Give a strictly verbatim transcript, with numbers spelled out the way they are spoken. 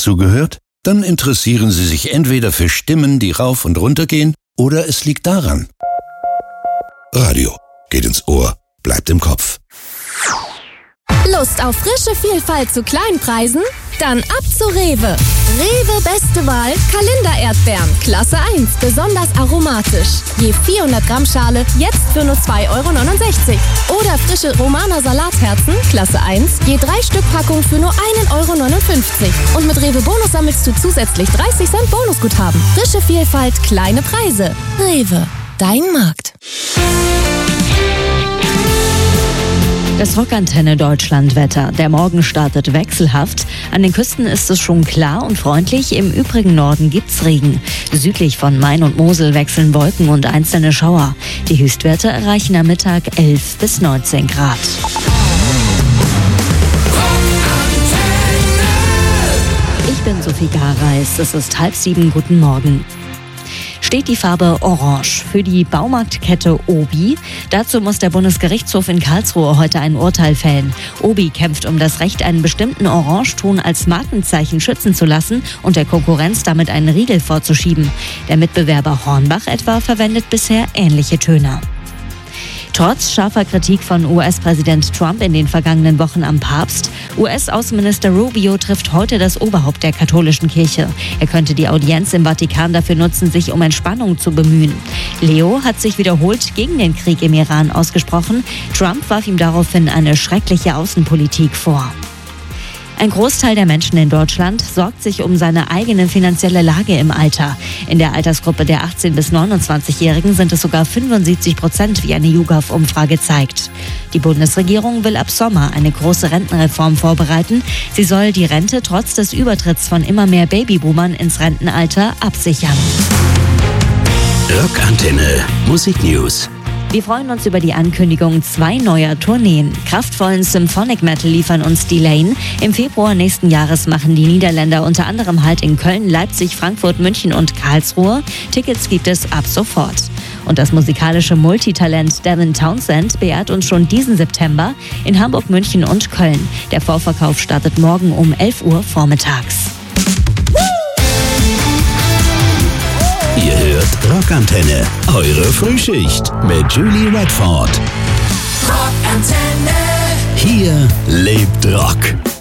zugehört? Dann interessieren Sie sich entweder für Stimmen, die rauf und runter gehen, oder es liegt daran. Radio geht ins Ohr, bleibt im Kopf. Lust auf frische Vielfalt zu Kleinpreisen? Dann ab zu Rewe. Rewe beste Wahl, Kalender-Erdbeeren, Klasse eins, besonders aromatisch. Je vierhundert Gramm Schale, jetzt für nur zwei Euro neunundsechzig. Oder frische Romaner Salatherzen, Klasse eins, je drei Stück Packung für nur ein Euro neunundfünfzig. Und mit Rewe Bonus sammelst du zusätzlich dreißig Cent Bonusguthaben. Frische Vielfalt, kleine Preise. Rewe, dein Markt. Das Rockantenne Deutschland-Wetter. Der Morgen startet wechselhaft. An den Küsten ist es schon klar und freundlich. Im übrigen Norden gibt's Regen. Südlich von Main und Mosel wechseln Wolken und einzelne Schauer. Die Höchstwerte erreichen am Mittag elf bis neunzehn Grad. Ich bin Sophie Gareis. Es ist halb sieben. Guten Morgen. Steht die Farbe Orange für die Baumarktkette Obi. Dazu muss der Bundesgerichtshof in Karlsruhe heute ein Urteil fällen. Obi kämpft um das Recht, einen bestimmten Orangeton als Markenzeichen schützen zu lassen und der Konkurrenz damit einen Riegel vorzuschieben. Der Mitbewerber Hornbach etwa verwendet bisher ähnliche Töne. Trotz scharfer Kritik von U S-Präsident Trump in den vergangenen Wochen am Papst, U S-Außenminister Rubio trifft heute das Oberhaupt der katholischen Kirche. Er könnte die Audienz im Vatikan dafür nutzen, sich um Entspannung zu bemühen. Leo hat sich wiederholt gegen den Krieg im Iran ausgesprochen. Trump warf ihm daraufhin eine schreckliche Außenpolitik vor. Ein Großteil der Menschen in Deutschland sorgt sich um seine eigene finanzielle Lage im Alter. In der Altersgruppe der achtzehn- bis neunundzwanzigjährigen sind es sogar fünfundsiebzig Prozent, wie eine YouGov-Umfrage zeigt. Die Bundesregierung will ab Sommer eine große Rentenreform vorbereiten. Sie soll die Rente trotz des Übertritts von immer mehr Babyboomern ins Rentenalter absichern. Rockantenne Musik News. Wir freuen uns über die Ankündigung zwei neuer Tourneen. Kraftvollen Symphonic Metal liefern uns die Lane. Im Februar nächsten Jahres machen die Niederländer unter anderem Halt in Köln, Leipzig, Frankfurt, München und Karlsruhe. Tickets gibt es ab sofort. Und das musikalische Multitalent Devin Townsend beehrt uns schon diesen September in Hamburg, München und Köln. Der Vorverkauf startet morgen um elf Uhr vormittags. Ihr hört Rockantenne, eure Frühschicht mit Julie Redford. Rockantenne. Hier lebt Rock.